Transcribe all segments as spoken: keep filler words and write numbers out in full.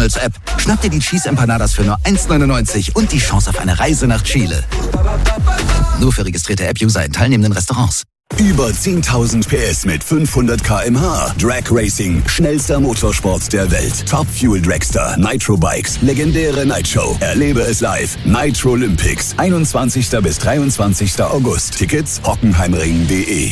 McDonald's-App. Schnapp dir die Cheese Empanadas für nur eins neunundneunzig und die Chance auf eine Reise nach Chile. Nur für registrierte App-User in teilnehmenden Restaurants. Über zehntausend P S mit fünfhundert Kilometer pro Stunde. Drag Racing, schnellster Motorsport der Welt. Top Fuel Dragster, Nitro Bikes, legendäre Nightshow. Erlebe es live. Nitro Olympics, einundzwanzigsten bis dreiundzwanzigsten August. Tickets hockenheimring punkt de.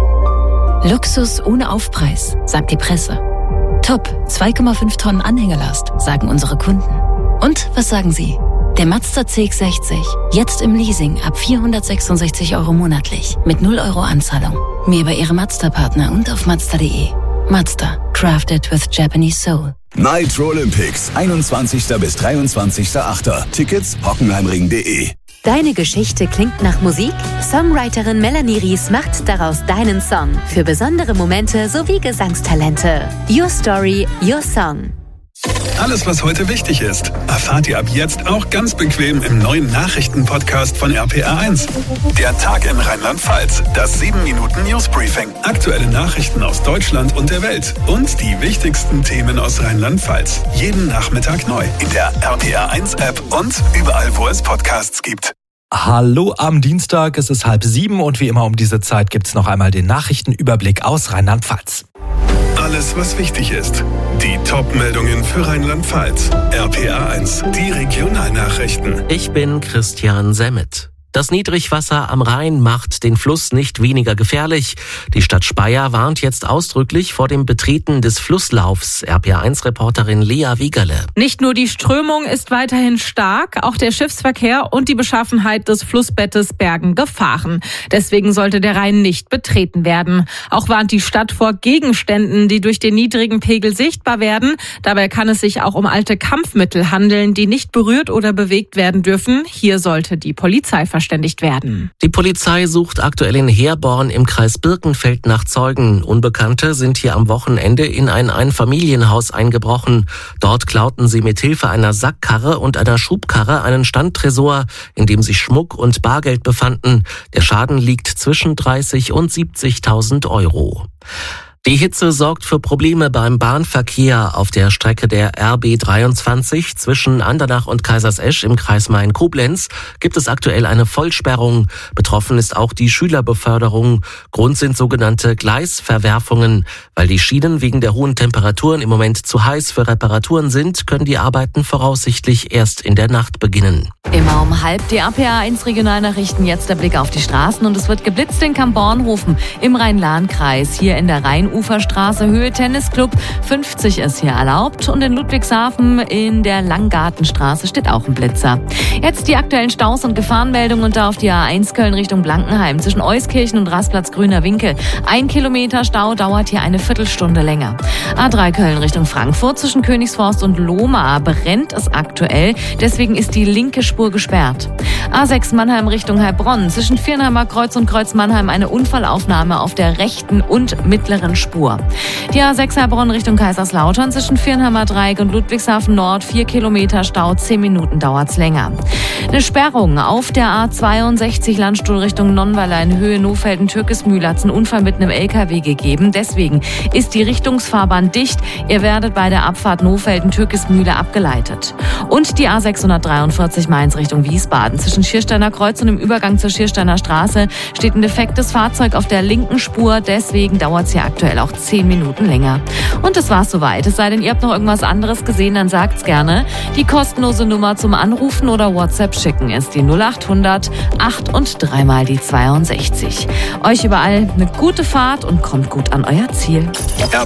Luxus ohne Aufpreis, sagt die Presse. Top, zwei Komma fünf Tonnen Anhängelast, sagen unsere Kunden. Und was sagen Sie? Der Mazda C X sechzig, jetzt im Leasing ab vierhundertsechsundsechzig Euro monatlich, mit null Euro Anzahlung. Mehr bei Ihrem Mazda-Partner und auf mazda punkt de. Mazda, crafted with Japanese soul. Nitro Olympics, einundzwanzigsten bis dreiundzwanzigsten achten Tickets hockenheimring punkt de. Deine Geschichte klingt nach Musik? Songwriterin Melanie Ries macht daraus deinen Song. Für besondere Momente sowie Gesangstalente. Your Story, Your Song. Alles, was heute wichtig ist, erfahrt ihr ab jetzt auch ganz bequem im neuen Nachrichtenpodcast von R P R eins. Der Tag in Rheinland-Pfalz, das sieben Minuten Newsbriefing. Aktuelle Nachrichten aus Deutschland und der Welt und die wichtigsten Themen aus Rheinland-Pfalz. Jeden Nachmittag neu in der R P R eins App und überall, wo es Podcasts gibt. Hallo am Dienstag, es ist halb sieben und wie immer um diese Zeit gibt's noch einmal den Nachrichtenüberblick aus Rheinland-Pfalz. Alles, was wichtig ist. Die Top-Meldungen für Rheinland-Pfalz. R P R eins, die Regionalnachrichten. Ich bin Christian Semmet. Das Niedrigwasser am Rhein macht den Fluss nicht weniger gefährlich. Die Stadt Speyer warnt jetzt ausdrücklich vor dem Betreten des Flusslaufs. R P R eins Reporterin Lea Wiegerle. Nicht nur die Strömung ist weiterhin stark, auch der Schiffsverkehr und die Beschaffenheit des Flussbettes bergen Gefahren. Deswegen sollte der Rhein nicht betreten werden. Auch warnt die Stadt vor Gegenständen, die durch den niedrigen Pegel sichtbar werden. Dabei kann es sich auch um alte Kampfmittel handeln, die nicht berührt oder bewegt werden dürfen. Hier sollte die Polizei verständigt werden. Die Polizei sucht aktuell in Herborn im Kreis Birkenfeld nach Zeugen. Unbekannte sind hier am Wochenende in ein Einfamilienhaus eingebrochen. Dort klauten sie mit Hilfe einer Sackkarre und einer Schubkarre einen Standtresor, in dem sich Schmuck und Bargeld befanden. Der Schaden liegt zwischen dreißig und siebzigtausend Euro. Die Hitze sorgt für Probleme beim Bahnverkehr. Auf der Strecke der R B dreiundzwanzig zwischen Andernach und Kaisersesch im Kreis Main-Koblenz gibt es aktuell eine Vollsperrung. Betroffen ist auch die Schülerbeförderung. Grund sind sogenannte Gleisverwerfungen. Weil die Schienen wegen der hohen Temperaturen im Moment zu heiß für Reparaturen sind, können die Arbeiten voraussichtlich erst in der Nacht beginnen. Immer um halb die R P R eins Regionalnachrichten. Jetzt der Blick auf die Straßen und es wird geblitzt in Kamp-Bornhofen im Rhein-Lahn-Kreis. Hier in der Rheinuferstraße Höhe Tennisclub. fünfzig ist hier erlaubt und in Ludwigshafen in der Langgartenstraße steht auch ein Blitzer. Jetzt die aktuellen Staus und Gefahrenmeldungen und da auf die A eins Köln Richtung Blankenheim zwischen Euskirchen und Rastplatz Grüner Winkel. Ein Kilometer Stau dauert hier eine Viertelstunde länger. A drei Köln Richtung Frankfurt zwischen Königsforst und Lohmar brennt es aktuell. Deswegen ist die linke Spur gesperrt. A sechs Mannheim Richtung Heilbronn zwischen Viernheimer Kreuz und Kreuz Mannheim eine Unfallaufnahme auf der rechten und mittleren Spur. Die A sechs Heilbronn Richtung Kaiserslautern zwischen Viernheimer Dreieck und Ludwigshafen Nord vier Kilometer Stau, zehn Minuten dauert's länger. Eine Sperrung auf der A zweiundsechzig Landstuhl Richtung Nonnweiler in Höhe Nohfelden-Türkesmühl hat es einen Unfall mit einem L K W gegeben. Deswegen ist die Richtungsfahrbahn dicht. Ihr werdet bei der Abfahrt Nohfelden-Türkesmühle abgeleitet. Und die A sechshundertdreiundvierzig Mainz Richtung Wiesbaden zwischen Schiersteiner Kreuz und im Übergang zur Schiersteiner Straße steht ein defektes Fahrzeug auf der linken Spur. Deswegen dauert es hier aktuell auch zehn Minuten länger. Und das war's soweit. Es sei denn, ihr habt noch irgendwas anderes gesehen, dann sagt's gerne. Die kostenlose Nummer zum Anrufen oder WhatsApp schicken ist die null acht hundert acht und dreimal die zweiundsechzig. Euch überall eine gute Fahrt und kommt gut an euer Ziel.